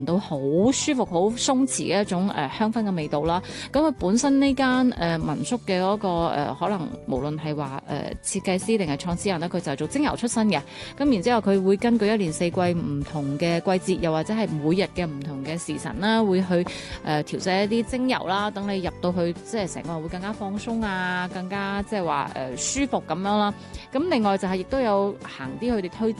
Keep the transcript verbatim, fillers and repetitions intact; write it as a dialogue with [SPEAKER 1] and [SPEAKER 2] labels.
[SPEAKER 1] 到好舒服、好鬆弛嘅一種誒、呃、香薰嘅味道啦。咁佢本身呢間誒民宿嘅嗰、個、呃、可能無論係話誒設計師定係創始人咧，佢就係做精油出身嘅。咁然之後佢會根據一年四季唔同嘅季節，又或者係每日嘅唔同嘅時辰啦，會去誒、呃、調製一啲精油啦，等你入到去即係成個人會更加放鬆啊，更加即係話誒舒服咁樣啦。咁另外就係亦都有行啲佢哋推